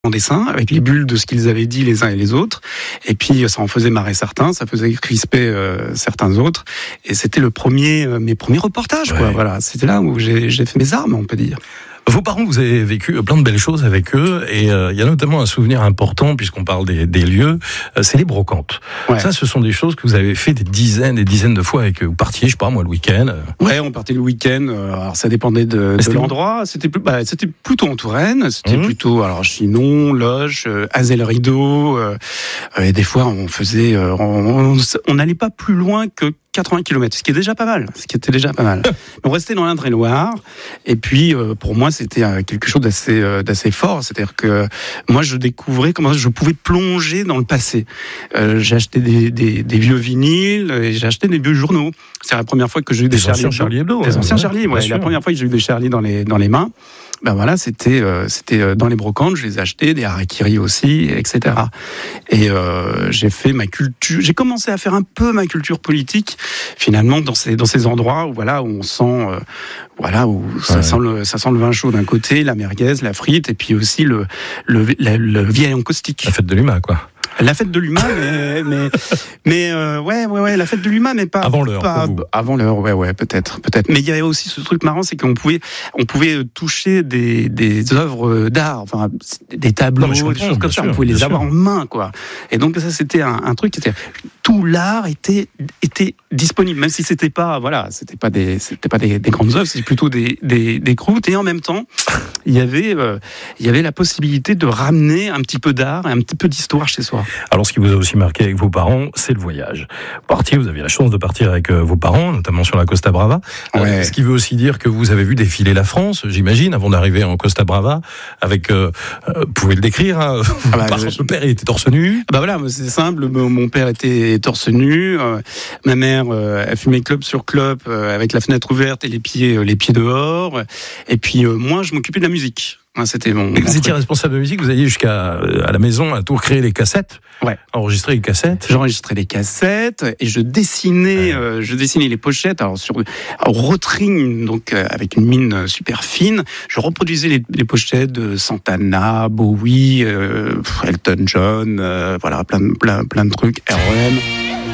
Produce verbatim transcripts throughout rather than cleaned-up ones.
en dessin, avec les bulles de ce qu'ils avaient dit les uns et les autres. Et puis, ça en faisait marrer certains, ça faisait crisper euh, certains autres. Et c'était le premier, euh, mes premiers reportages, ouais. quoi. Voilà, c'était là où j'ai, j'ai fait mes armes, on peut dire. Vos parents, vous avez vécu plein de belles choses avec eux, et il euh, y a notamment un souvenir important, puisqu'on parle des, des lieux, euh, c'est les brocantes. Ouais. Ça, ce sont des choses que vous avez fait des dizaines et dizaines de fois avec eux. Vous partiez, je sais pas moi, le week-end. Ouais, on partait le week-end. Euh, alors, ça dépendait de, de l'endroit. C'était, bah, c'était plutôt en Touraine. C'était mmh. plutôt, alors, Chinon, Loches, euh, Azay-le-Rideau. Euh, et des fois, on faisait, euh, on n'allait pas plus loin que quatre-vingts kilomètres, ce qui est déjà pas mal, ce qui était déjà pas mal. On restait dans l'Indre-et-Loire, et puis euh, pour moi c'était euh, quelque chose d'assez, euh, d'assez fort, c'est-à-dire que moi je découvrais comment je pouvais plonger dans le passé. Euh, j'ai acheté des, des, des vieux vinyles, et j'ai acheté des vieux journaux. C'est la première fois que j'ai eu des, des Charlie, Charlie Hebdo. Des ouais, anciens ouais, Charlie, ouais, la première fois que j'ai eu des Charlie dans les, dans les mains. Ben voilà, c'était euh, c'était dans les brocantes, je les ai achetés, des harakiri aussi, et cetera. Et euh, j'ai fait ma culture, j'ai commencé à faire un peu ma culture politique, finalement dans ces dans ces endroits où voilà où on sent euh, voilà où ça ouais. sent le ça sent le vin chaud d'un côté, la merguez, la frite, et puis aussi le le le, le vieil encaustique. La fête de l'U M A, quoi. La fête de l'U M A, mais mais, mais euh, ouais ouais ouais la fête de l'U M A, mais pas avant l'heure. Pas, pour vous. Avant l'heure, ouais ouais peut-être peut-être. Mais il y avait aussi ce truc marrant, c'est qu'on pouvait on pouvait toucher des des œuvres d'art, enfin des tableaux, non, des choses comme ça, sûr, on pouvait les sûr. avoir en main, quoi. Et donc ça c'était un, un truc qui était tout l'art était était disponible, même si c'était pas voilà c'était pas des c'était pas des, des grandes œuvres, c'était plutôt des des des croûtes, et en même temps il y avait euh, il y avait la possibilité de ramener un petit peu d'art et un petit peu d'histoire chez soi. Alors, ce qui vous a aussi marqué avec vos parents, c'est le voyage. Vous partiez, vous aviez la chance de partir avec euh, vos parents, notamment sur la Costa Brava. Ouais. Euh, ce qui veut aussi dire que vous avez vu défiler la France, j'imagine, avant d'arriver en Costa Brava, avec, euh, euh, vous pouvez le décrire, hein, ah bah, votre je... père était torse nu. Bah voilà, c'est simple, mon père était torse nu, euh, ma mère euh, a fumé club sur club, euh, avec la fenêtre ouverte et les pieds, euh, les pieds dehors, et puis euh, moi, je m'occupais de la musique. Ah, c'était mon, et vous étiez responsable de musique, vous alliez jusqu'à à la maison à tout recréer les cassettes, ouais. enregistrer les cassettes. J'enregistrais les cassettes et je dessinais, ouais. euh, je dessinais les pochettes. Alors sur au rotring, donc euh, avec une mine super fine, je reproduisais les, les pochettes de Santana, Bowie, euh, Elton John, euh, voilà, plein de plein plein de trucs. R E M.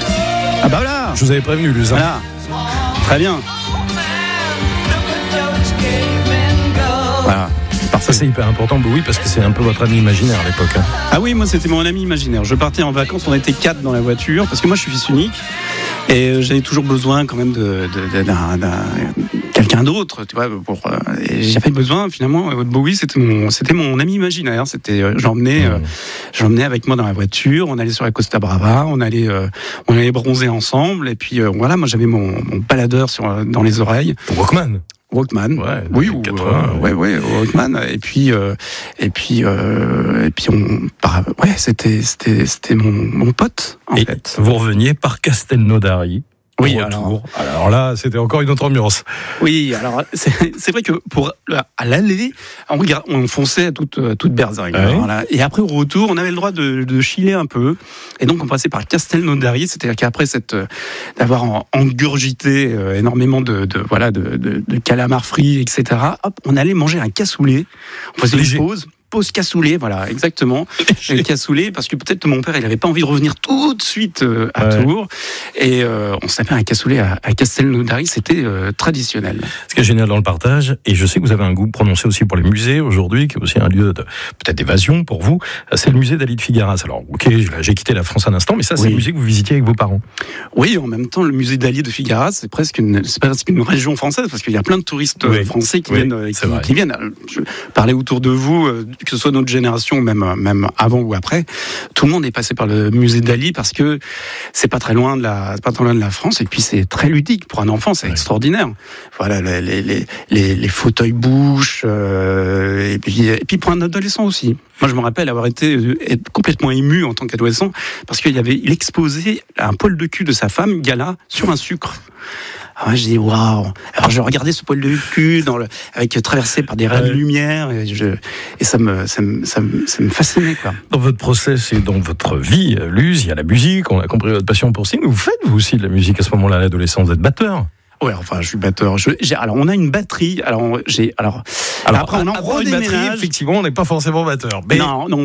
Ah bah voilà. Je vous avais prévenu, Luzin. Voilà. Très bien. Voilà. Ça, c'est hyper important, oui, parce que c'est un peu votre ami imaginaire à l'époque. Hein. Ah oui, moi, c'était mon ami imaginaire. Je partais en vacances, on était quatre dans la voiture, parce que moi, je suis fils unique, et j'avais toujours besoin quand même de, de, de, d'un, d'un, quelqu'un d'autre, tu vois. Pour, et j'avais besoin, finalement, de Bowie, c'était mon, c'était mon ami imaginaire. C'était, j'emmenais, mmh. euh, j'emmenais avec moi dans la voiture, on allait sur la Costa Brava, on allait, euh, on allait bronzer ensemble, et puis euh, voilà, moi, j'avais mon, mon baladeur sur, dans les oreilles. Walkman. Walkman, ouais, oui, ou quatre-vingts, euh, ouais, ouais, Walkman, et puis, euh, et puis, euh, et puis on, bah, ouais, c'était, c'était, c'était mon, mon pote, en et fait. Vous reveniez par Castelnaudary. Oui, alors, alors là, c'était encore une autre ambiance. Oui, alors c'est, c'est vrai que pour à l'aller, on regarde, on fonçait à toute toute berzingue. Ouais. Voilà. Et après au retour, on avait le droit de, de chiller un peu, et donc on passait par Castelnaudary, c'est-à-dire qu'après cette d'avoir engurgité énormément de, de voilà de, de, de calamars frits, et cetera. Hop, on allait manger un cassoulet. On faisait une pause. Pause cassoulet, voilà, exactement. Le cassoulet, parce que peut-être que mon père, il n'avait pas envie de revenir tout de suite euh, à ouais. Tours. Et euh, on s'appelait un cassoulet à, à Castelnaudary, c'était euh, traditionnel. Ce qui est génial dans le partage, et je sais que vous avez un goût prononcé aussi pour les musées aujourd'hui, qui est aussi un lieu de peut-être d'évasion pour vous, c'est le musée d'Ali de Figueras. Alors, ok, j'ai quitté la France un instant, mais ça, c'est oui. le musée que vous visitiez avec vos parents. Oui, en même temps, le musée d'Ali de Figueras, c'est presque une, c'est presque une région française, parce qu'il y a plein de touristes oui. français qui, oui, viennent, qui, qui viennent. Je parlais autour de vous, euh, que ce soit notre génération, même, même avant ou après, tout le monde est passé par le musée d'Ali, parce que c'est pas très loin de la, pas très loin de la France, et puis c'est très ludique pour un enfant, c'est ouais. extraordinaire. Voilà, les, les, les, les fauteuils bouches, euh, et puis, et puis pour un adolescent aussi. Moi, je me rappelle avoir été être complètement ému en tant qu'adolescent, parce qu'il y avait, il exposait un poil de cul de sa femme, Gala, sur un sucre. Ah, j'ai dit waouh. Alors je regardais ce poil de cul dans le, avec traversé par des raies ouais. de lumière, et, je, et ça me ça me, ça me ça me fascinait, quoi. Dans votre process et dans votre vie, Luz, il y a la musique. On a compris votre passion pour ça. Mais vous faites vous aussi de la musique à ce moment-là, à l'adolescence, vous êtes batteur. Ouais, enfin, je suis batteur. Je, j'ai, alors, on a une batterie. Alors, j'ai, alors, alors après, on en avoir une batterie, effectivement, on n'est pas forcément batteur. Mais non, non,